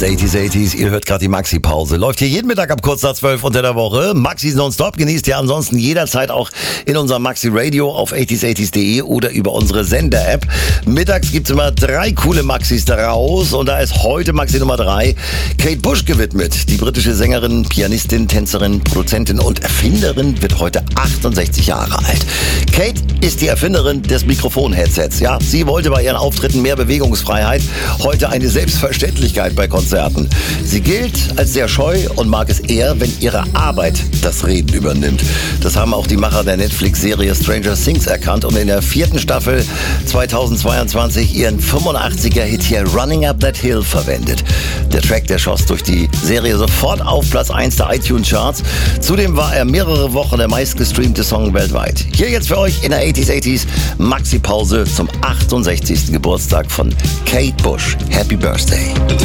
ist 80s. Ihr hört gerade die Maxi-Pause. Läuft hier jeden Mittag ab kurz nach 12 unter der Woche. Maxis nonstop genießt ihr ansonsten jederzeit auch in unserem Maxi-Radio auf 80s80s.de oder über unsere Sender-App. Mittags gibt's immer 3 coole Maxis daraus und da ist heute Maxi Nummer 3 Kate Bush gewidmet. Die britische Sängerin, Pianistin, Tänzerin, Produzentin und Erfinderin wird heute 68 Jahre alt. Kate ist die Erfinderin des Mikrofon-Headsets. Ja, sie wollte bei ihren Auftritten mehr Bewegungsfreiheit. Heute eine Selbstverständlichkeit bei Konzerten. Sie gilt als sehr scheu und mag es eher, wenn ihre Arbeit das Reden übernimmt. Das haben auch die Macher der Netflix-Serie Stranger Things erkannt und in der 4. Staffel 2022 ihren 85er-Hit hier Running Up That Hill verwendet. Der Track, der schoss durch die Serie sofort auf Platz 1 der iTunes-Charts. Zudem war er mehrere Wochen der meistgestreamte Song weltweit. Hier jetzt für euch in der 80s Maxi-Pause zum 68. Geburtstag von Kate Bush. Happy Birthday.